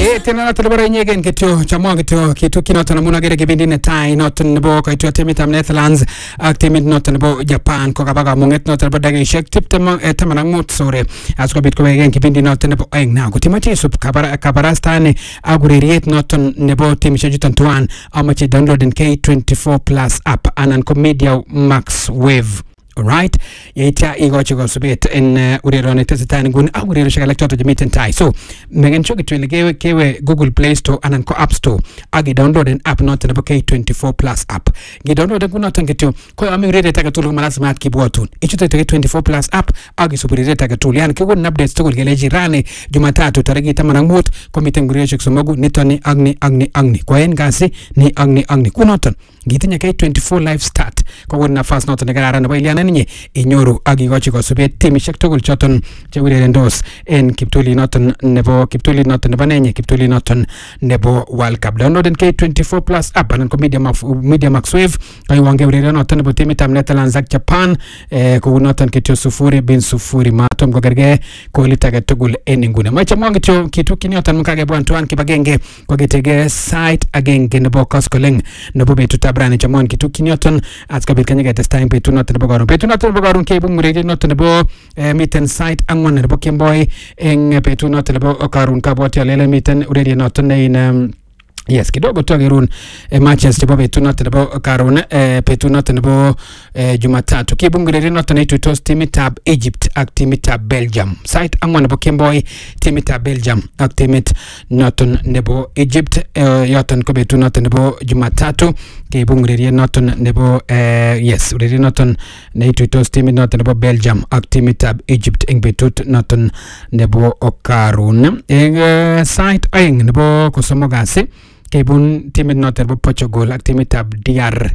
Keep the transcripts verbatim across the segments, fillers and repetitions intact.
Eh tena na tulibara nyegen kityo chamwa kityo kitu kinoto na muna gere kibindi ne tai not nebo ka itu temi tam Netherlands ak temi not nebo Japan ko kabaga munget not nebo dage shek tip tam tamanang mut sore asko bit ko wegen kibindi not nebo eng na gutimachi sup kabara kabarastane aguririet not nebo temi shajutan tuan amachi download in K twenty-four plus app anan ko Media Max Wave. Right, yaita igochi go subit in uh, urerone tesitani gun a urero shaka lecture to meet and tie. So megen choki twele kewe kewe Google Play Store anan ko App Store agi download an app not nebo K twenty-four plus app. Gi download an kuna tangetu ko ami urere taka tulu malas mat kibwatun. Ichute K twenty-four plus app agi subirere taka tulu yani kigun updates to gele jirani Jumatatu tarigi tamanang mut ko miten urero shaka sumogu nitoni agni agni agni kwa en gasi ni agni agni kunoton gitinya K twenty-four live start ko wonna fast not ne gara na bayliana nye inyoru agi gochi ko subet timishek tugul choton che urerendos en kiptuli noton nebo kiptuli noton nebo nenye kiptuli noton nebo World Cup. Download en K twenty-four plus app anan ko Media Max Media Max Wave kai wange ureren noton nebo timitam Netherlands ak Japan eh ko noton kityo sufuri bin sufuri matom ko gerge ko litaga tugul en ngune macha mwange tyo kitu kinyotan mukage bwantuan kibagenge ko getege site agenge nebo Koskoleng nebo betuta brane chamon kitu kinyotan atskabit kanyega testing betu noton nebo garon betu noton nebo garon ke bungurege noton nebo miten site angwan nebo Kemboy eng betu noton nebo garon kaboti alele miten urege noton in yes kidogo tuagerun eh, matches chebo betu noton nebo karon eh, betu noton nebo eh, Jumatatu kibungurege noton itu tos timitab Egypt ak timitab Belgium site angwan nebo Kemboy timitab Belgium ak timit noton nebo Egypt eh, yoton ko betu noton nebo Jumatatu kibungurege noton nebo eh, yes urege noton ne itu tos timit noton nebo Belgium ak timitab Egypt eng betut noton nebo karon eng uh, site eng nebo kosomogasi kebun timit noton nebo Portugal ak timitab D R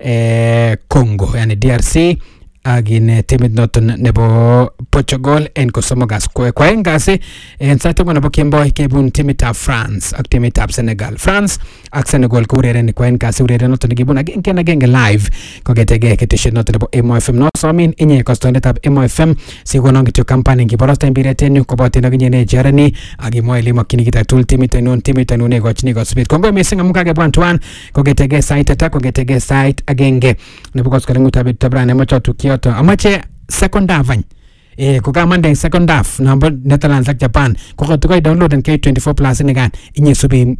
eh, Congo yani D R C agin timit noton nebo Portugal en kosomogas ko ko engase en sate mo nebo Kemboy kebun timitab France ak timitab Senegal France ak Senegal ko ureren ko engase ureren noton gibun again ken again live ko getege keteshe noton nebo M O F M no so min inye kostonetab M O F M sigono ngityo campaign ngiborosta imbireten ko bote na ginye jerani agi mo elimo kinigita tul timit non timit non ego chini go speed kongo mesinga mukage bwantuan ko getege site ta ko getege site agenge nebo koskolengu tabit tabrane mo chotu yoto amache second half eh ko kamande second half number Netherlands ak Japan ko ko to download en K twenty-four plus ne gan inye subi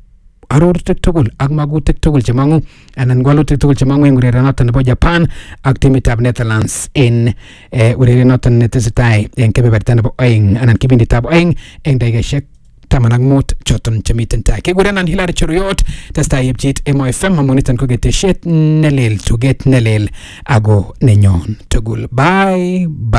aror tugul ak magutik tugul chemangu anan gwalutik tugul chemangu en ureren noton nebo Japan ak timitab Netherlands en eh ureren noton netesetai en kebeberta nebo oeng anan kibinditab oeng en daigeshek tamanang mut choton chemiten tai kigurenan Hilary Cheruiyot testai yepchit M O F M amonitan ko geteshet nelel tuget nelel ago nenyon tugul bye bye.